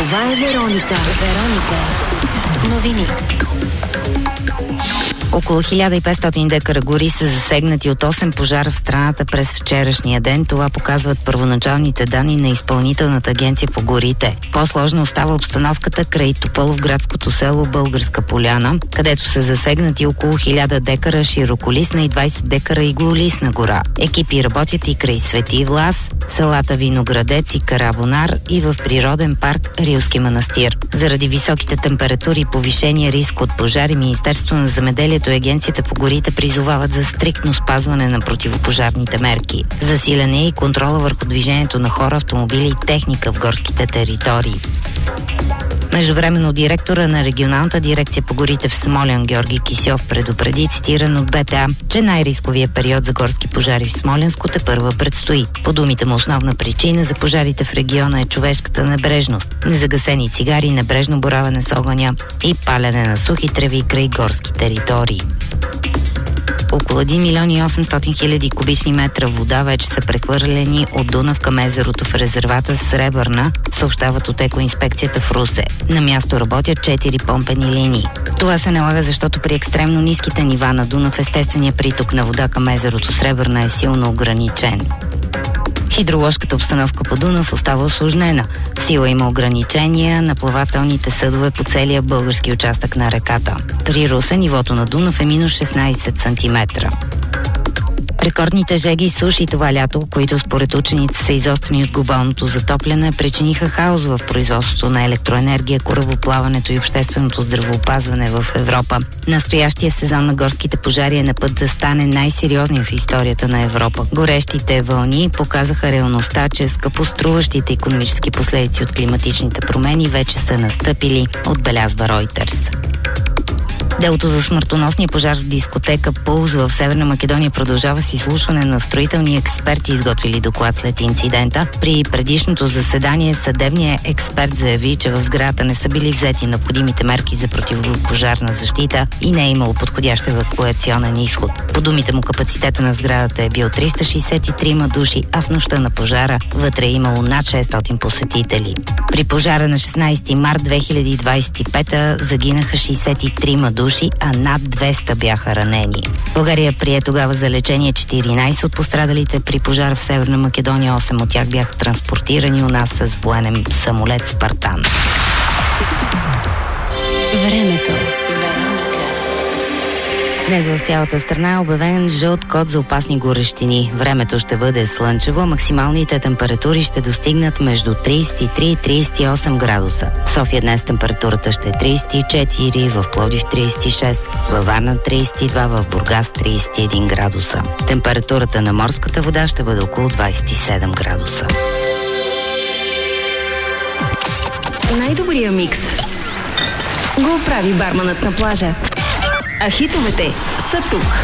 Това е Вероника. Новини. Около 1500 декара гори са засегнати от 8 пожара в страната през вчерашния ден. Това показват първоначалните данни на Изпълнителната агенция по горите. По-сложна остава обстановката край Тополовградското село Българска поляна, където са засегнати около 1000 декара широколистна и 20 декара иглолистна гора. Екипи работят и край Свети Влас, селата Виноградец и Карабонар и в природен парк Рилски манастир. Заради високите температури и повишения риск от пожари, Министерството на земеделието и Агенцията по горите призовават за стриктно спазване на противопожарните мерки. Засилен и контрола върху движението на хора, автомобили и техника в горските територии. Междувременно директора на регионалната дирекция по горите в Смолян Георги Кисьов предупреди, цитиран от БТА, че най-рисковия период за горски пожари в Смолянско тепърва предстои. По думите му, основна причина за пожарите в региона е човешката небрежност, незагасени цигари, небрежно боравене с огъня и палене на сухи треви край горски територии. Около 1 милион и 800 хиляди кубични метра вода вече са прехвърлени от Дунав към езерото в резервата Сребърна, съобщават от Екоинспекцията в Русе. На място работят 4 помпени линии. Това се налага, защото при екстремно ниските нива на Дунав естественият приток на вода към езерото Сребърна е силно ограничен. Хидроложката обстановка по Дунав остава усложнена. В сила има ограничения на плавателните съдове по целия български участък на реката. При Русе нивото на Дунав е минус 16 см. Рекордните жеги и суши това лято, които според учените са изострени от глобалното затопляне, причиниха хаос в производството на електроенергия, корабоплаването и общественото здравеопазване в Европа. Настоящия сезон на горските пожари е на път да стане най-сериозния в историята на Европа. Горещите вълни показаха реалността, че скъпоструващите икономически последици от климатичните промени вече са настъпили, отбелязва Reuters. Делото за смъртоносния пожар в дискотека Пулс в Северна Македония продължава с изслушване на строителни експерти, изготвили доклад след инцидента. При предишното заседание съдебният експерт заяви, че в сградата не са били взети необходимите мерки за противопожарна защита и не е имало подходящ евакуационен изход. По думите му, капацитета на сградата е бил 363 души, а в нощта на пожара вътре е имало над 600 посетители. При пожара на 16 март 2025 загинаха 63 души, а над 200 бяха ранени. България прие тогава за лечение 14 от пострадалите при пожар в Северна Македония. 8 от тях бяха транспортирани у нас с военен самолет Спартан. Времето. Днес в цялата страна е обявен жълт код за опасни горещини. Времето ще бъде слънчево, максималните температури ще достигнат между 33 и 38 градуса. В София днес температурата ще е 34, в Пловдив 36, във Варна 32, в Бургас 31 градуса. Температурата на морската вода ще бъде около 27 градуса. Най-добрия микс го прави барманът на плажа. А хитовете са тук.